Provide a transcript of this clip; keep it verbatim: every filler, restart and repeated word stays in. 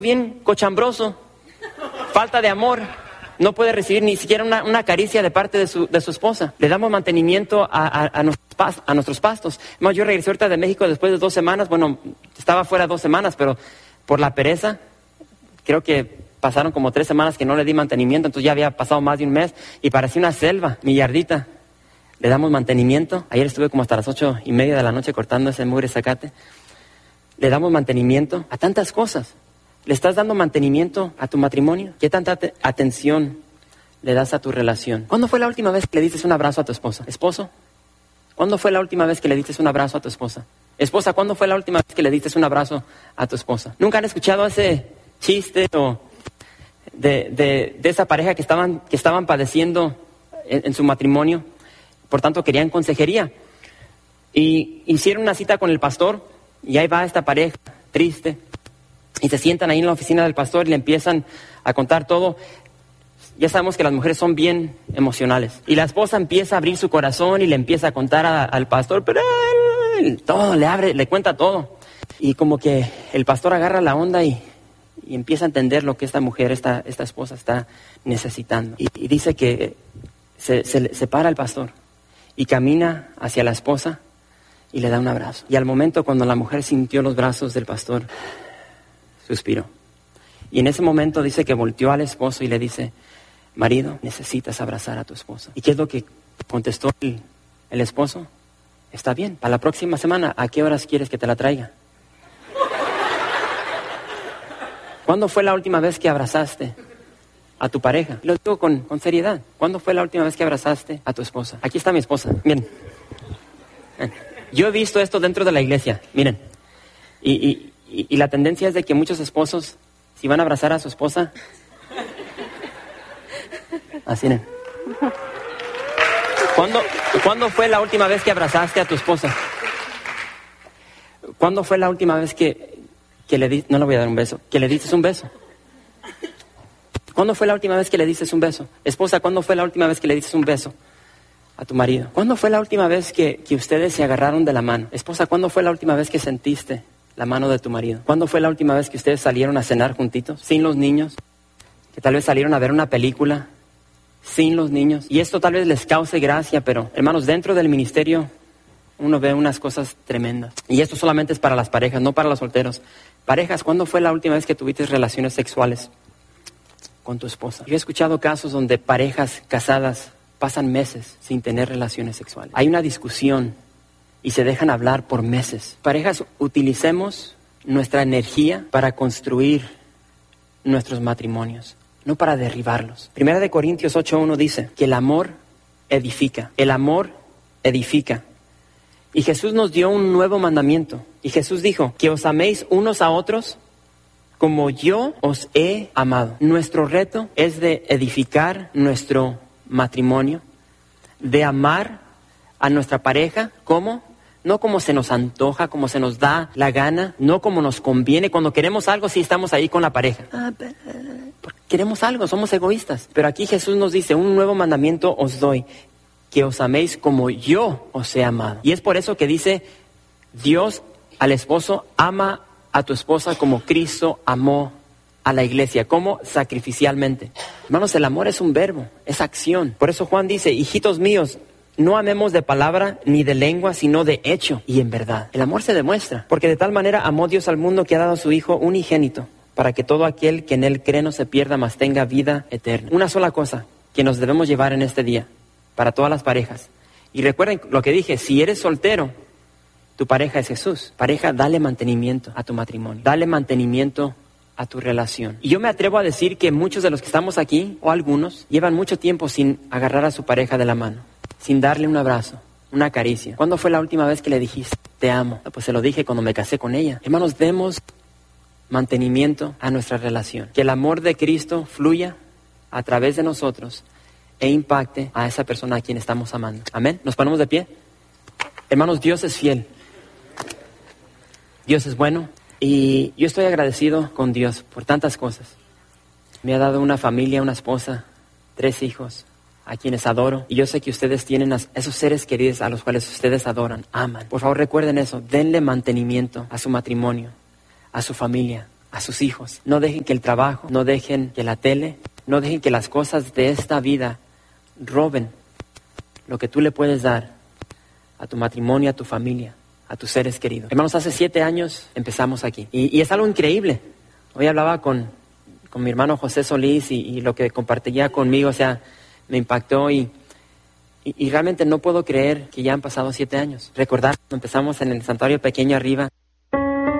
bien cochambroso, falta de amor, no puede recibir ni siquiera una, una caricia de parte de su, de su esposa. Le damos mantenimiento a, a, a, nuestros, pas, a nuestros pastos. Además, yo regresé ahorita de México después de dos semanas, bueno, estaba fuera dos semanas, pero por la pereza, creo que pasaron como tres semanas que no le di mantenimiento, entonces ya había pasado más de un mes y parecía una selva, mi yardita. Le damos mantenimiento. Ayer estuve como hasta las ocho y media de la noche cortando ese mugre zacate. Le damos mantenimiento a tantas cosas. ¿Le estás dando mantenimiento a tu matrimonio? ¿Qué tanta te- atención le das a tu relación? ¿Cuándo fue la última vez que le diste un abrazo a tu esposa? ¿Esposo? ¿Cuándo fue la última vez que le diste un abrazo a tu esposa? Esposa, ¿cuándo fue la última vez que le diste un abrazo a tu esposa? ¿Nunca han escuchado ese chiste o de, de, de esa pareja que estaban, que estaban padeciendo en, en su matrimonio? Por tanto, querían consejería. Y hicieron una cita con el pastor y ahí va esta pareja triste. Y se sientan ahí en la oficina del pastor y le empiezan a contar todo. Ya sabemos que las mujeres son bien emocionales. Y la esposa empieza a abrir su corazón y le empieza a contar a, al pastor, pero él todo, le abre, le cuenta todo. Y como que el pastor agarra la onda y, y empieza a entender lo que esta mujer, esta, esta esposa está necesitando. Y, y dice que se, se, se para el pastor y camina hacia la esposa y le da un abrazo. Y al momento cuando la mujer sintió los brazos del pastor, suspiró. Y en ese momento dice que volteó al esposo y le dice, marido, necesitas abrazar a tu esposa. ¿Y qué es lo que contestó el, el esposo? Está bien, para la próxima semana, ¿a qué horas quieres que te la traiga? ¿Cuándo fue la última vez que abrazaste a tu pareja? Lo digo con, con seriedad. ¿Cuándo fue la última vez que abrazaste a tu esposa? Aquí está mi esposa, miren. Yo he visto esto dentro de la iglesia, miren. Y... y Y, y la tendencia es de que muchos esposos, si van a abrazar a su esposa, así, ¿no? ¿Cuándo, ¿Cuándo fue la última vez que abrazaste a tu esposa? ¿Cuándo fue la última vez que, que le diste, no le voy a dar un beso, que le diste un beso? ¿Cuándo fue la última vez que le diste un beso? Esposa, ¿cuándo fue la última vez que le diste un beso a tu marido? ¿Cuándo fue la última vez que, que ustedes se agarraron de la mano? Esposa, ¿cuándo fue la última vez que sentiste la mano de tu marido? ¿Cuándo fue la última vez que ustedes salieron a cenar juntitos, sin los niños? Que tal vez salieron a ver una película sin los niños. Y esto tal vez les cause gracia, pero hermanos, dentro del ministerio uno ve unas cosas tremendas. Y esto solamente es para las parejas, no para los solteros. Parejas, ¿cuándo fue la última vez que tuviste relaciones sexuales con tu esposa? Yo he escuchado casos donde parejas casadas pasan meses sin tener relaciones sexuales. Hay una discusión y se dejan hablar por meses. Parejas, utilicemos nuestra energía para construir nuestros matrimonios, no para derribarlos. Primera de Corintios ocho uno dice que el amor edifica. El amor edifica. Y Jesús nos dio un nuevo mandamiento. Y Jesús dijo que os améis unos a otros como yo os he amado. Nuestro reto es de edificar nuestro matrimonio, de amar a nuestra pareja. ¿Cómo? No como se nos antoja, como se nos da la gana, no como nos conviene. Cuando queremos algo, sí estamos ahí con la pareja. Ah, porque queremos algo, somos egoístas. Pero aquí Jesús nos dice, un nuevo mandamiento os doy, que os améis como yo os he amado. Y es por eso que dice, Dios al esposo, ama a tu esposa como Cristo amó a la iglesia, como sacrificialmente. Hermanos, el amor es un verbo, es acción. Por eso Juan dice, hijitos míos, no amemos de palabra ni de lengua, sino de hecho y en verdad. El amor se demuestra, porque de tal manera amó Dios al mundo que ha dado a su Hijo unigénito, para que todo aquel que en Él cree no se pierda, mas tenga vida eterna. Una sola cosa que nos debemos llevar en este día, para todas las parejas. Y recuerden lo que dije, si eres soltero, tu pareja es Jesús. Pareja, dale mantenimiento a tu matrimonio, dale mantenimiento a tu relación. Y yo me atrevo a decir que muchos de los que estamos aquí, o algunos, llevan mucho tiempo sin agarrar a su pareja de la mano, sin darle un abrazo, una caricia. ¿Cuándo fue la última vez que le dijiste, te amo? Pues se lo dije cuando me casé con ella. Hermanos, demos mantenimiento a nuestra relación. Que el amor de Cristo fluya a través de nosotros e impacte a esa persona a quien estamos amando. Amén. ¿Nos ponemos de pie? Hermanos, Dios es fiel. Dios es bueno. Y yo estoy agradecido con Dios por tantas cosas. Me ha dado una familia, una esposa, tres hijos, a quienes adoro. Y yo sé que ustedes tienen a esos seres queridos a los cuales ustedes adoran, aman. Por favor, recuerden eso. Denle mantenimiento a su matrimonio, a su familia, a sus hijos. No dejen que el trabajo, no dejen que la tele, no dejen que las cosas de esta vida roben lo que tú le puedes dar a tu matrimonio, a tu familia, a tus seres queridos. Hermanos, hace siete años empezamos aquí y, y es algo increíble. Hoy hablaba con, con mi hermano José Solís y, y lo que compartía conmigo, o sea, me impactó y, y, y realmente no puedo creer que ya han pasado siete años. Recordar, cuando empezamos en el santuario pequeño arriba,